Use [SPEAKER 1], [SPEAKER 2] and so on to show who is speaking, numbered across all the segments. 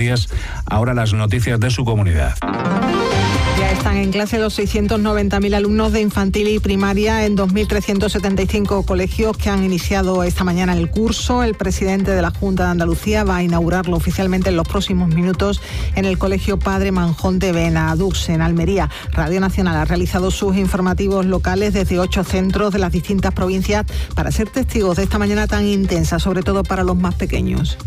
[SPEAKER 1] Canarias. Ahora las noticias de su comunidad.
[SPEAKER 2] Ya están en clase los 690.000 alumnos de infantil y primaria en 2.375 colegios que han iniciado esta mañana el curso. El presidente de la Junta de Andalucía va a inaugurarlo oficialmente en los próximos minutos en el Colegio Padre Manjón de Benadux, en Almería. Radio Nacional ha realizado sus informativos locales desde 8 centros de las distintas provincias para ser testigos de esta mañana tan intensa, sobre todo para los más pequeños.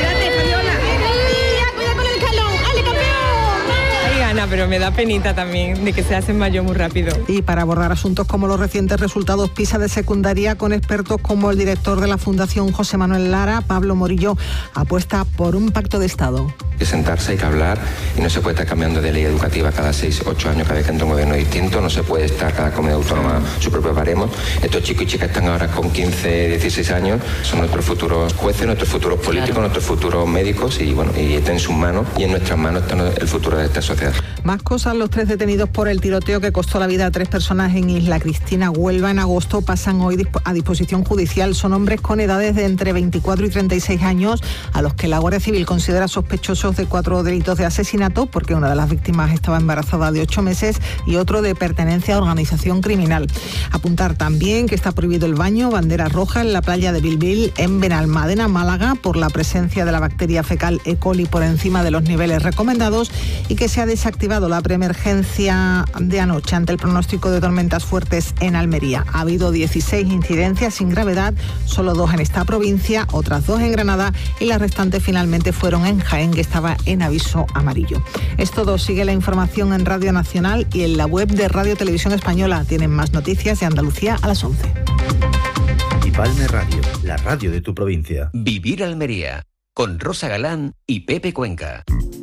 [SPEAKER 3] Pero me da penita también de que se hacen mayor muy rápido.
[SPEAKER 2] Y para abordar asuntos como los recientes resultados PISA de secundaria, con expertos como el director de la Fundación José Manuel Lara, Pablo Morillo, apuesta por un pacto de Estado.
[SPEAKER 4] Hay que sentarse, hay que hablar y no se puede estar cambiando de ley educativa cada 6, 8 años, cada vez que entra un gobierno distinto, no se puede estar cada comunidad autónoma su propio baremo. Estos chicos y chicas están ahora con 15, 16 años, son nuestros futuros jueces, nuestros futuros políticos, claro, nuestros futuros médicos y bueno, y está en sus manos y en nuestras manos está el futuro de esta sociedad.
[SPEAKER 2] Más cosas, los 3 detenidos por el tiroteo que costó la vida a 3 personas en Isla Cristina, Huelva, en agosto, pasan hoy a disposición judicial. Son hombres con edades de entre 24 y 36 años, a los que la Guardia Civil considera sospechosos de 4 delitos de asesinato, porque una de las víctimas estaba embarazada de 8 meses, y otro de pertenencia a organización criminal. Apuntar también que está prohibido el baño, bandera roja en la playa de Bilbil, en Benalmádena, Málaga, por la presencia de la bacteria fecal E. coli por encima de los niveles recomendados, y que se ha desactivado la preemergencia de anoche ante el pronóstico de tormentas fuertes en Almería. Ha habido 16 incidencias sin gravedad, solo 2 en esta provincia, otras 2 en Granada y las restantes finalmente fueron en Jaén, que estaba en aviso amarillo. Es todo. Sigue la información en Radio Nacional y en la web de Radio Televisión Española. Tienen más noticias de Andalucía a las 11.
[SPEAKER 5] Y Palme Radio, la radio de tu provincia.
[SPEAKER 6] Vivir Almería, con Rosa Galán y Pepe Cuenca.